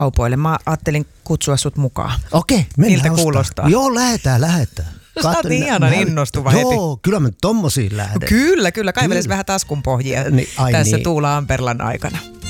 aupoille. Mä ajattelin kutsua sut mukaan. Okei, mennään Miltä kuulostaa? Joo, lähetään. Sä oot niin ihanan innostuva heti. Joo, kyllä mä tommosiin lähden. Kyllä. Kaiveles vähän taskun pohjia Niin, tässä niin. Tuula Amperlan aikana.